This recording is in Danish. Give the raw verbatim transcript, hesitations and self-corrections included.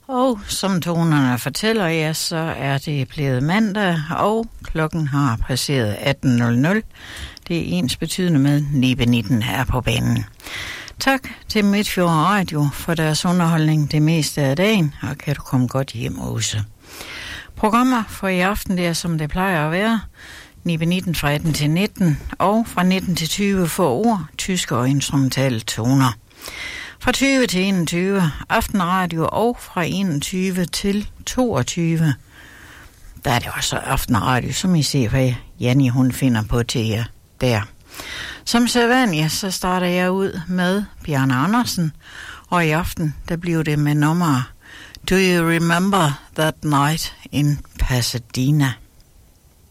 Og som tonerne fortæller jer, så er det blevet mandag, og klokken har passeret atten nul nul. Det er ens betydende med Nibe nitten her på banen. Tak til Midtfjord Radio for deres underholdning det meste af dagen, og kan du komme godt hjem også. Programmer for i aften, det er som det plejer at være. Nibe nitten fra atten til nitten, og fra nitten til tyve få ord, tyske og instrumentale toner. Fra tyve til enogtyve, aftenradio, og fra enogtyve til toogtyve. Der er det også aftenradio, som I ser, hvad Janni hun finder på til jer der. Som sædvanligt, så starter jeg ud med Bjarne Andersen, og i aften, der bliver det med nummer Do You Remember That Night in Pasadena?